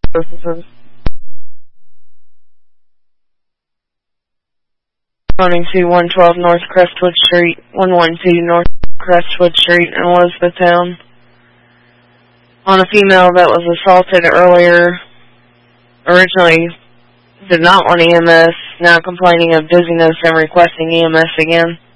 Services. Running to 112 North Crestwood Street, 112 North Crestwood Street in Elizabethtown. On a female that was assaulted earlier, originally did not want EMS, now complaining of dizziness and requesting EMS again.